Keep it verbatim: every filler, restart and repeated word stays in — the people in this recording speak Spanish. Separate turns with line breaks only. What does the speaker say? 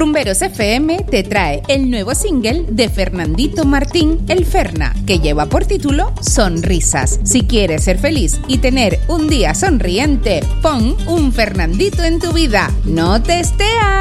Rumberos F M te trae el nuevo single de Fernandito Martín, El Ferna, que lleva por título Sonrisas. Si quieres ser feliz y tener un día sonriente, pon un Fernandito en tu vida. ¡No te estea!